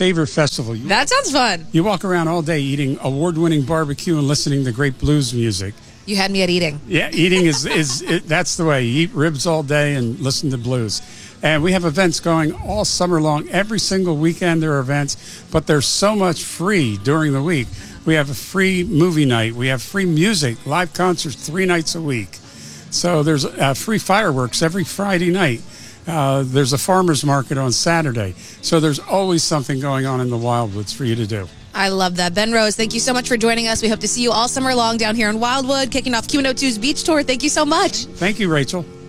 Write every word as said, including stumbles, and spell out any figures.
favorite festival. You, That sounds fun. you walk around all day eating award-winning barbecue and listening to great blues music. You had me at eating. Yeah, eating is, is it, that's the way. You eat ribs all day and listen to blues. And we have events going all summer long. Every single weekend there are events, but there's so much free during the week. We have a free movie night. We have free music, live concerts three nights a week. So there's uh, free fireworks every Friday night. Uh, there's a farmer's market on Saturday. So there's always something going on in the Wildwoods for you to do. I love that. Ben Rose, thank you so much for joining us. We hope to see you all summer long down here in Wildwood, kicking off Q one oh two's Beach Tour. Thank you so much. Thank you, Rachel.